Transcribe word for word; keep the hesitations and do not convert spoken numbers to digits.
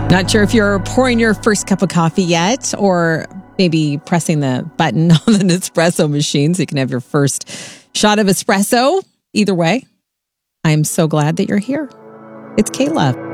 Not sure if you're pouring your first cup of coffee yet, or maybe pressing the button on the Nespresso machine so you can have your first shot of espresso. Either way, I'm so glad that you're here. It's Kayla.